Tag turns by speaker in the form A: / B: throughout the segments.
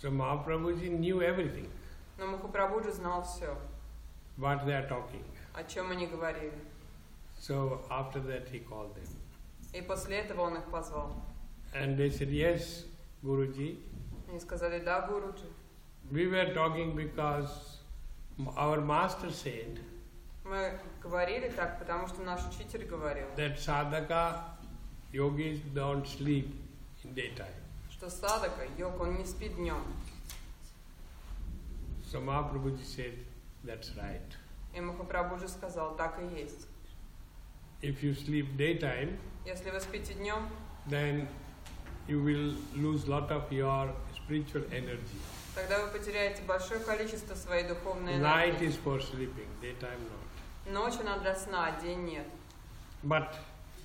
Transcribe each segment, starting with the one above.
A: So Mahaprabhuji knew everything.
B: Но Махапрабхуджи знал все,
A: What they are talking.
B: о чем они говорили.
A: So after that he called them.
B: И после этого он их позвал.
A: And they said, yes, Guruji.
B: Они сказали, да, Гуруджи.
A: We were talking because our master said
B: Мы говорили так, потому что наш учитель говорил,
A: that sadhaka yogis don't sleep in daytime.
B: что садака, йог, он не спит днем.
A: So Mahaprabhuji said, that's right.
B: И Махапрабхуджи сказал, так и есть.
A: If you sleep daytime,
B: Если вы спите днем,
A: then you will lose lot of your spiritual energy.
B: тогда вы потеряете большое количество своей духовной
A: Night
B: энергии.
A: is for sleeping, daytime not.
B: Ночь она для сна, а день нет.
A: But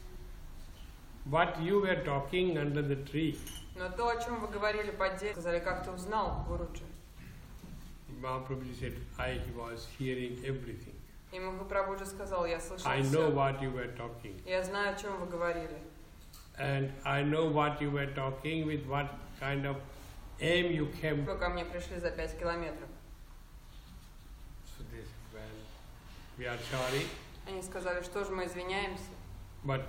A: what you were talking under the tree,
B: Но то, о чем вы говорили под деревом, сказали, как ты узнал, Гуруджи?
A: Mahaprabhuji said, I was hearing everything.
B: И Махапрабхуджи сказал, я слышал
A: I know
B: все.
A: what you were talking.
B: Я знаю, о чем вы говорили.
A: And I know what you were talking, with what kind of aim you came.
B: Вы ко мне пришли за 5 километров.
A: So they said, well, we are sorry,
B: Они сказали, что же мы извиняемся.
A: but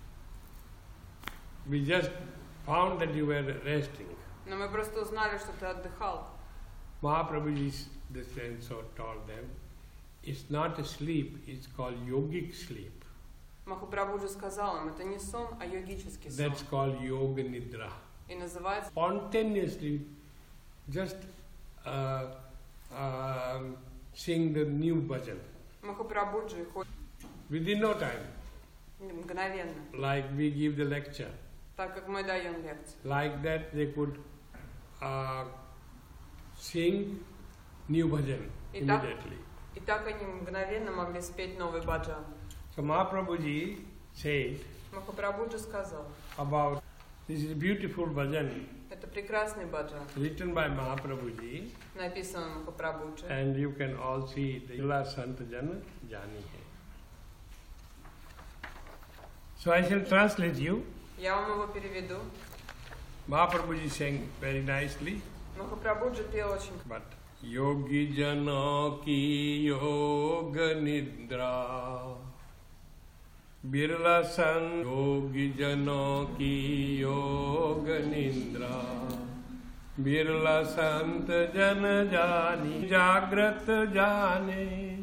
A: we just found that you were resting.
B: Но мы просто узнали, что ты отдыхал.
A: Mahaprabhuji then so told them, it's not a sleep, it's called yogic sleep.
B: Махапрабхуджи сказал им, это не сон, а йогический сон.
A: That's called yoga nidra.
B: И называется
A: Spontaneously, just sing the new bhajan
B: Махапрабхуджи ходит
A: within no time,
B: мгновенно,
A: like we give the lecture.
B: так как мы даем лекции.
A: Like that they could sing new bhajan
B: И так,
A: immediately.
B: и так они мгновенно могли спеть новый баджан.
A: So Mahaprabhuji said
B: Махапрабхуджи сказал,
A: about this is a beautiful bhajan
B: это прекрасный баджан,
A: written by Mahaprabhuji,
B: написан Махапрабхуджи.
A: and you can all see the Ila Sant Jana Jani Hai. So I shall translate you.
B: Я вам его переведу.
A: Mahaprabhuji sang very nicely,
B: Махапрабхуджи пел очень.
A: but Yogi Jana ki yoga nidra Birla san Yogi Jana ki yoga nidra Birla sant jana jani jagrat jane